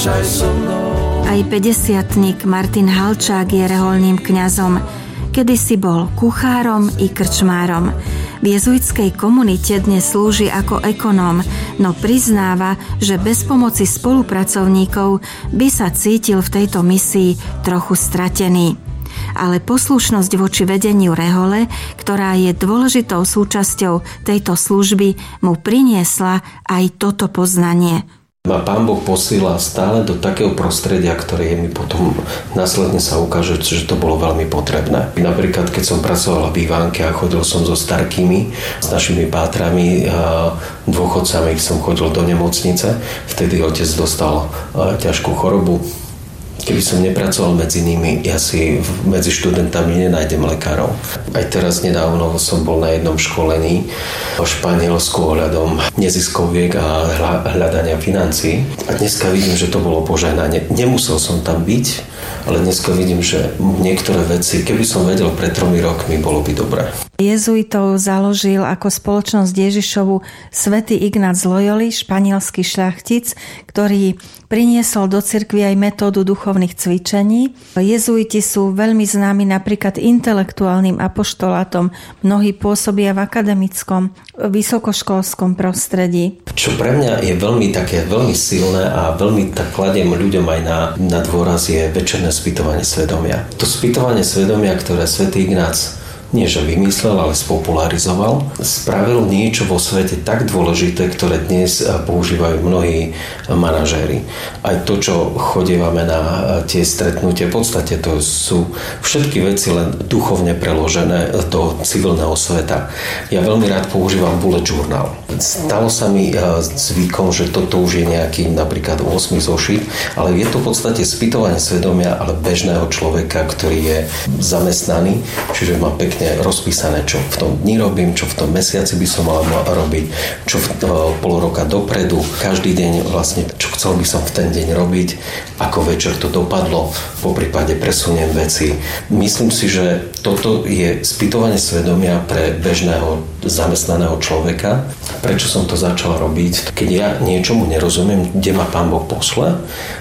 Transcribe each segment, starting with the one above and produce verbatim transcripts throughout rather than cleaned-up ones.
kráčaj so mnou. Aj päťdesiatnik Martin Halčák je reholným kňazom. Kedysi bol kuchárom i krčmárom. V jezuitskej komunite dnes slúži ako ekonóm, no priznáva, že bez pomoci spolupracovníkov by sa cítil v tejto misii trochu stratený. Ale poslušnosť voči vedeniu rehole, ktorá je dôležitou súčasťou tejto služby, mu priniesla aj toto poznanie. Ma Pán Boh posíla stále do takého prostredia, ktoré je mi potom následne sa ukáže, že to bolo veľmi potrebné. Napríklad, keď som pracovala v Ivánke a chodil som so starkými, s našimi pátrami, dôchodcami, som chodil do nemocnice, vtedy otec dostal ťažkú chorobu. Keby som nepracoval medzi nimi, ja si medzi študentami nenájdem lekárov. Aj teraz nedávno som bol na jednom školení o Španielsku ohľadom neziskoviek a hľadania financií. A dneska vidím, že to bolo požehnanie. Nemusel som tam byť, ale dneska vidím, že niektoré veci, keby som vedel pred tromi rokmi, bolo by dobré. Jezuitov založil ako spoločnosť Ježišovu svätý Ignác z Loyoli, španielský šľachtic, ktorý priniesol do cirkvi aj metódu duchovných cvičení. Jezuiti sú veľmi známi napríklad intelektuálnym apoštolátom. Mnohí pôsobia v akademickom, vysokoškolskom prostredí. Čo pre mňa je veľmi také, veľmi silné a veľmi tak kladiem ľuďom aj na, na dôraz je večerné spytovanie svedomia. To spytovanie svedomia, ktoré svätý Ignác nie že vymyslel, ale spopularizoval, spravil niečo vo svete tak dôležité, ktoré dnes používajú mnohí manažéri. Aj to, čo chodievame na tie stretnutie, v podstate to sú všetky veci len duchovne preložené do civilného sveta. Ja veľmi rád používam bullet journal. Stalo sa mi zvykom, že toto už je nejaký napríklad ôsmy zošit, ale je to v podstate spytovanie svedomia, ale bežného človeka, ktorý je zamestnaný, čiže má pekne rozpísané, čo v tom dni robím, čo v tom mesiaci by som mal robiť, čo v pol roka dopredu, každý deň vlastne, čo chcel by som v ten deň robiť, ako večer to dopadlo, po prípade presuniem veci. Myslím si, že toto je spytovanie svedomia pre bežného zamestnaného človeka. Prečo som to začal robiť? Keď ja niečomu nerozumiem, kde ma Pán Boh posle,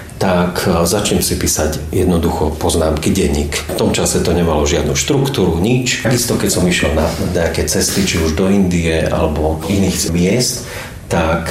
tak začnem si písať jednoducho poznámky, denník. V tom čase to nemalo žiadnu štruktúru, nič. Takisto, keď som išiel na nejaké cesty, či už do Indie alebo iných miest, tak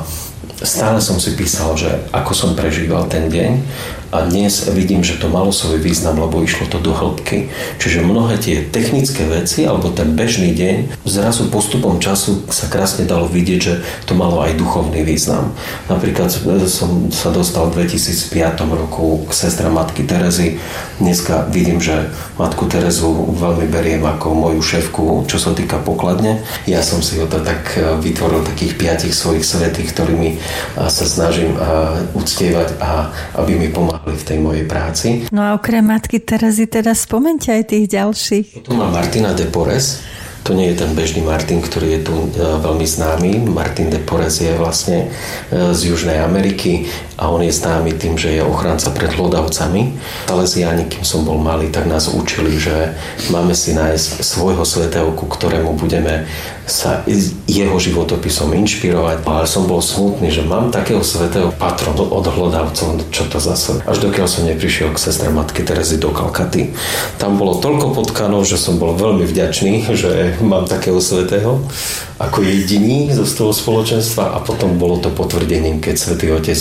stále som si písal, že ako som prežíval ten deň. A dnes vidím, že to malo svoj význam, lebo išlo to do hĺbky. Čiže mnohé tie technické veci, alebo ten bežný deň, zrazu postupom času sa krásne dalo vidieť, že to malo aj duchovný význam. Napríklad som sa dostal v dvetisícpäť roku k sestra matky Terezy. Dneska vidím, že matku Terezu veľmi beriem ako moju šéfku, čo sa týka pokladne. Ja som si ho to tak vytvoril takých piatich svojich svätých, ktorými sa snažím uctievať a aby mi pomáhali v tej mojej práci. No a okrem matky Terezy teda spomeňte aj tých ďalších. Tu má Martina de Porres. To nie je ten bežný Martin, ktorý je tu veľmi známy. Martin de Porres je vlastne z Južnej Ameriky a on je známy tým, že je ochranca pred hlodavcami. Salesiáni, kým som bol malý, tak nás učili, že máme si nájsť svojho svätého, ku ktorému budeme sa jeho životopisom inšpirovať. Ale som bol smutný, že mám takého svätého patron od hlodavcov, čo to zase. Až dokiaľ som neprišiel k sestre matky Terezy do Kalkaty. Tam bolo toľko potkanov, že som bol veľmi vďačný, že mám takého svätého ako jediný zo toho spoločenstva a potom bolo to potvrdením, keď svätý Otec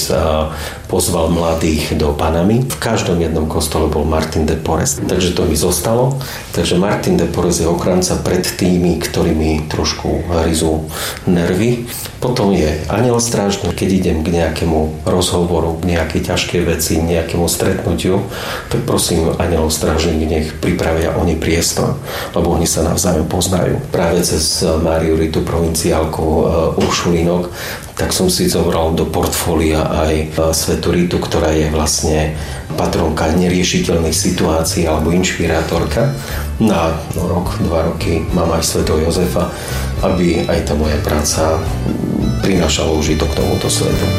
pozval mladých do Panamy. V každom jednom kostole bol Martin de Porres. Takže to mi zostalo. Takže Martin de Porres je ochranca pred tými, ktorými trošku hryzú nervy. Potom je anjel strážny, keď idem k nejakému rozhovoru, k nejakej ťažkej veci, nejakému stretnutiu, tak prosím anjelov strážnych, nech pripravia oni priestor, lebo oni sa navzájom poznajú. Práve cez Máriu Ritu, provinciálku Uršulínok, tak som si zobral do portfólia aj svätú Ritu, ktorá je vlastne patronka neriešiteľných situácií alebo inšpirátorka. Na no, rok, dva roky mám aj svätého Jozefa, aby aj tá moja práca prinášala užitok tomuto svetu.